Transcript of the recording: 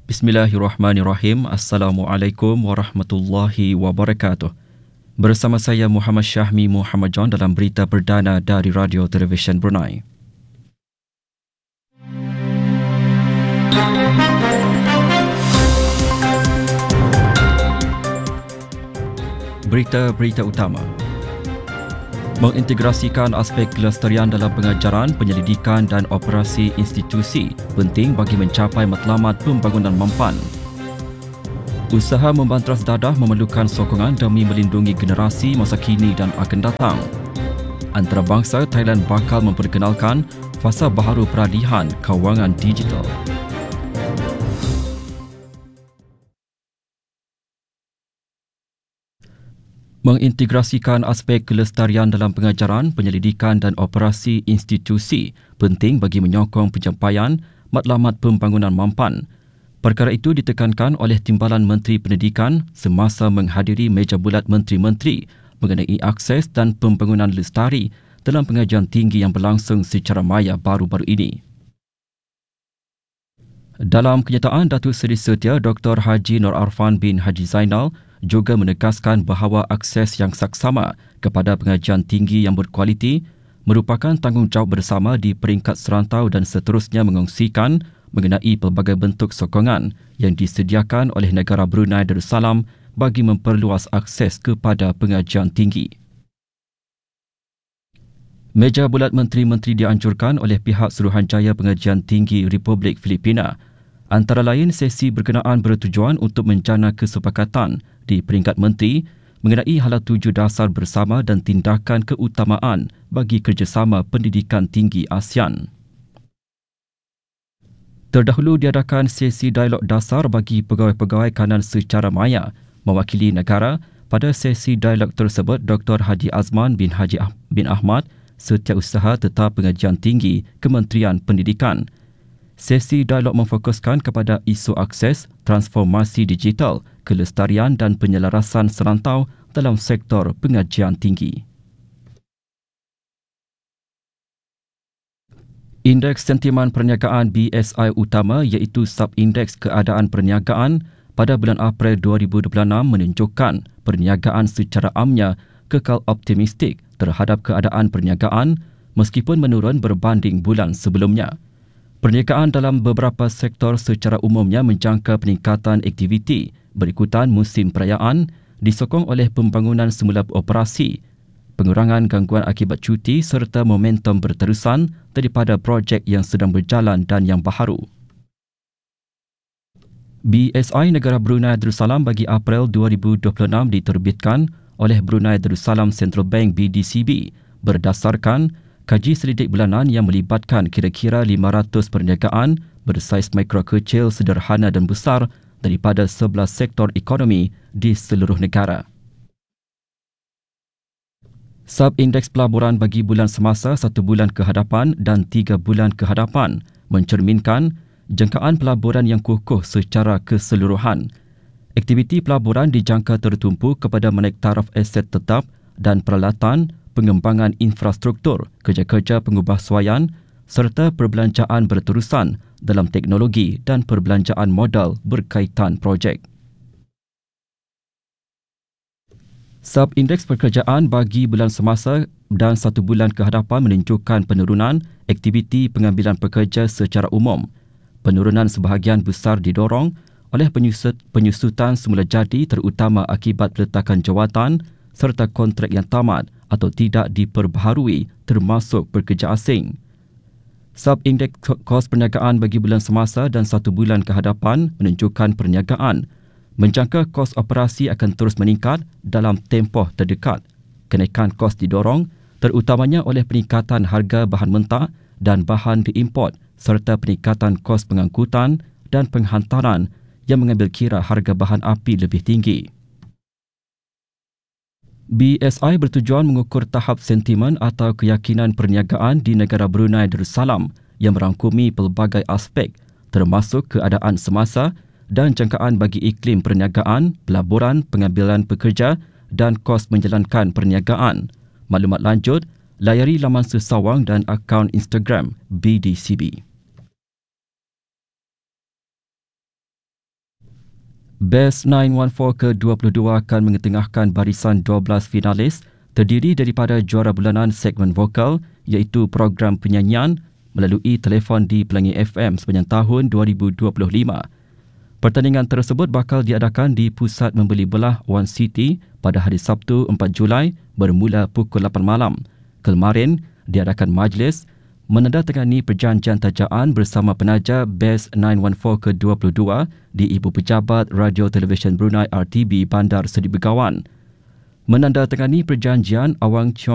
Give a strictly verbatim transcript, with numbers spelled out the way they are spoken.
Bismillahirrahmanirrahim. Assalamualaikum warahmatullahi wabarakatuh. Bersama saya Muhammad Syahmi Muhammad John dalam berita perdana dari Radio Televisyen Brunei. Berita-berita utama. Mengintegrasikan aspek kelestarian dalam pengajaran, penyelidikan dan operasi institusi penting bagi mencapai matlamat pembangunan mampan. Usaha membantras dadah memerlukan sokongan demi melindungi generasi masa kini dan akan datang. Antarabangsa Thailand bakal memperkenalkan fasa baharu peralihan kewangan digital. Mengintegrasikan aspek kelestarian dalam pengajaran, penyelidikan dan operasi institusi penting bagi menyokong pencapaian matlamat pembangunan mampan. Perkara itu ditekankan oleh Timbalan Menteri Pendidikan semasa menghadiri meja bulat Menteri-Menteri mengenai akses dan pembangunan lestari dalam pengajian tinggi yang berlangsung secara maya baru-baru ini. Dalam kenyataan, Datuk Seri Setia Doktor Haji Nur Arfan bin Haji Zainal juga menegaskan bahawa akses yang saksama kepada pengajian tinggi yang berkualiti merupakan tanggungjawab bersama di peringkat serantau dan seterusnya mengongsikan mengenai pelbagai bentuk sokongan yang disediakan oleh negara Brunei Darussalam bagi memperluas akses kepada pengajian tinggi. Meja bulat Menteri-Menteri dianjurkan oleh pihak Suruhanjaya Pengajian Tinggi Republik Filipina. Antara lain, sesi berkenaan bertujuan untuk menjana kesepakatan di peringkat menteri mengenai hala tuju dasar bersama dan tindakan keutamaan bagi kerjasama pendidikan tinggi ASEAN. Terdahulu diadakan sesi dialog dasar bagi pegawai-pegawai kanan secara maya. Mewakili negara pada sesi dialog tersebut, Doktor Haji Azman bin Haji bin Ahmad, Setiausaha Tetap Pengajian Tinggi Kementerian Pendidikan. Sesi dialog memfokuskan kepada isu akses, transformasi digital, kelestarian dan penyelarasan serantau dalam sektor pengajian tinggi. Indeks Sentimen Perniagaan B S I utama iaitu Subindeks Keadaan Perniagaan pada bulan April dua ribu dua puluh enam menunjukkan perniagaan secara amnya kekal optimistik terhadap keadaan perniagaan meskipun menurun berbanding bulan sebelumnya. Perniagaan dalam beberapa sektor secara umumnya menjangka peningkatan aktiviti berikutan musim perayaan disokong oleh pembangunan semula operasi, pengurangan gangguan akibat cuti serta momentum berterusan daripada projek yang sedang berjalan dan yang baharu. B S I Negara Brunei Darussalam bagi April dua ribu dua puluh enam diterbitkan oleh Brunei Darussalam Central Bank B D C B berdasarkan kaji selidik bulanan yang melibatkan kira-kira lima ratus perniagaan bersaiz mikro kecil, sederhana dan besar daripada sebelas sektor ekonomi di seluruh negara. Subindeks pelaburan bagi bulan semasa satu bulan ke hadapan dan tiga bulan ke hadapan mencerminkan jangkaan pelaburan yang kukuh secara keseluruhan. Aktiviti pelaburan dijangka tertumpu kepada menaik taraf aset tetap dan peralatan, pengembangan infrastruktur, kerja-kerja pengubahsuaian serta perbelanjaan berterusan dalam teknologi dan perbelanjaan modal berkaitan projek. Subindeks pekerjaan bagi bulan semasa dan satu bulan ke hadapan menunjukkan penurunan aktiviti pengambilan pekerja secara umum. Penurunan sebahagian besar didorong oleh penyusut, penyusutan semula jadi terutama akibat peletakan jawatan serta kontrak yang tamat atau tidak diperbaharui termasuk pekerja asing. Subindeks kos perniagaan bagi bulan semasa dan satu bulan ke hadapan menunjukkan perniagaan menjangka kos operasi akan terus meningkat dalam tempoh terdekat. Kenaikan kos didorong terutamanya oleh peningkatan harga bahan mentah dan bahan diimport serta peningkatan kos pengangkutan dan penghantaran yang mengambil kira harga bahan api lebih tinggi. B S I bertujuan mengukur tahap sentimen atau keyakinan perniagaan di negara Brunei Darussalam yang merangkumi pelbagai aspek termasuk keadaan semasa dan jangkaan bagi iklim perniagaan, pelaburan, pengambilan pekerja dan kos menjalankan perniagaan. Maklumat lanjut, layari laman sesawang dan akaun Instagram B D C B. Best sembilan satu empat ke dua puluh dua akan mengetengahkan barisan dua belas finalis terdiri daripada juara bulanan segmen vokal iaitu program penyanyian melalui telefon di Pelangi F M sepanjang tahun dua ribu dua puluh lima. Pertandingan tersebut bakal diadakan di Pusat Membeli Belah One City pada hari Sabtu empat Julai bermula pukul lapan malam. Kemarin diadakan majlis menandatangani perjanjian tajaan bersama penaja Best sembilan satu empat ke dua puluh dua di Ibu Pejabat Radio Televisyen Brunei R T B Bandar Seri Begawan. Menandatangani perjanjian, Awang Chong